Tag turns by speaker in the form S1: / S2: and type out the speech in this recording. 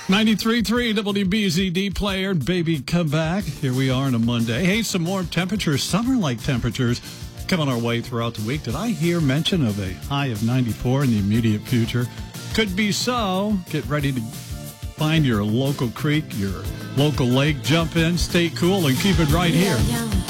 S1: 93.3 WBZD player, baby, come back. Here we are on a Monday. Hey, some more temperatures, summer-like temperatures coming our way throughout the week. Did I hear mention of a high of 94 in the immediate future? Could be so. Get ready to find your local creek, your local lake, jump in, stay cool, and keep it right here.